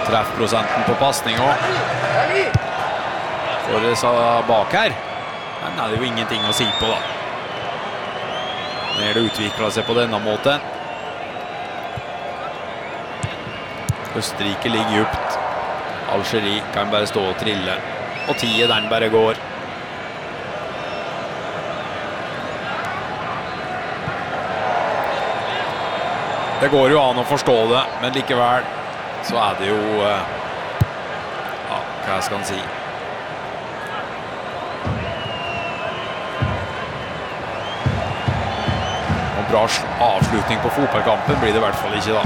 Treffprosenten på passning også. For det sa bak her. Men det jo ingenting å si på da. Når det utviklet seg på denne måten. Østerrike ligger djupt. Algerie kan bare stå og trille. Og 10 den bare går. Det går jo an å forstå det, men likevel så det jo ja, hva skal han si? Og bra avslutning på fotballkampen blir det i hvert fall ikke da.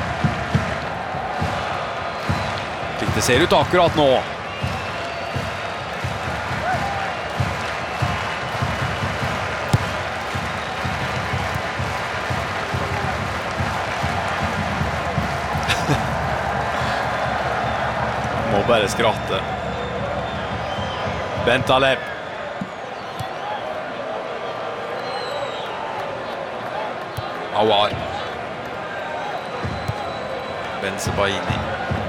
Slik det ser ut akkurat nå. Må bare skratte. Bentaleb. Awar. Bensebaini.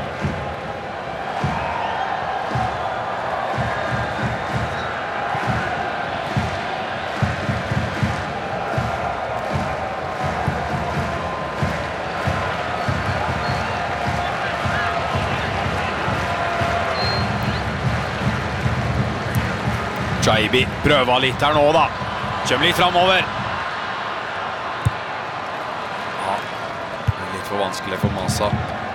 Jaibi prøver litt her nå da. Kommer litt fremover. Ja, litt for vanskelig for Massa.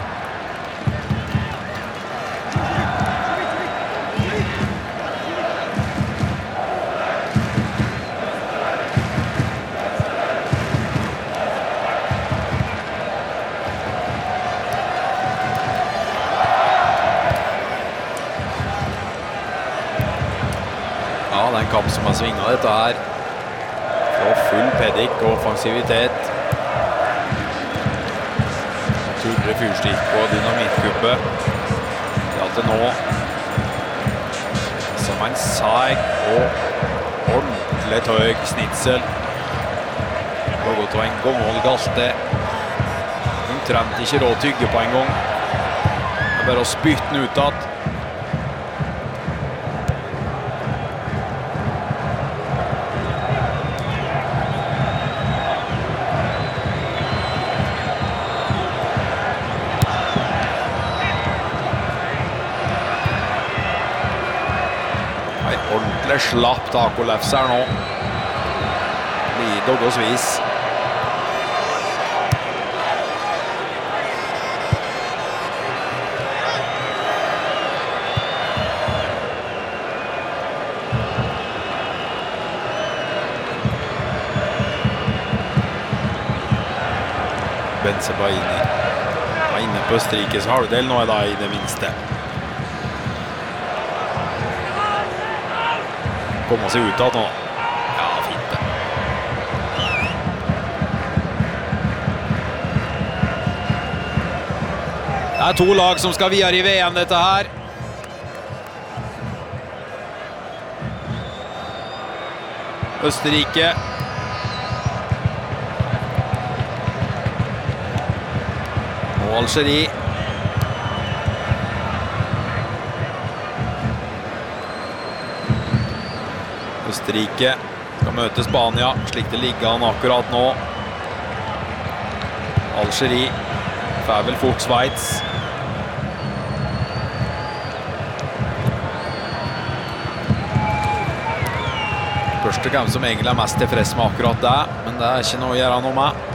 Det en kamp som har svinget dette her. Og full pedikk og offensivitet. Turre fyrstikk og dynamittkubbe. Til nå. Som en seig og ordentlig tøyg snitsel. Låget av en gammel galte. Omtrent ikke råd tygge på en gang. Det bare å spytte den utad. Ordentlig slapp tacolefs her nå. Lider og svis. Bensebaini. Inne på Østerrikes halvdel nå da i det minste. Kommer seg ut av nå. Ja, fint det. Det 2 lag som skal videre i VM dette her. Østerrike. Og Algerie. Østerrike skal møte Spania, slik det ligger an akkurat nå. Algerie får vel fort Schweiz. Første hvem som egentlig mest tilfreds med akkurat det, men det ikke noe å gjøre noe med.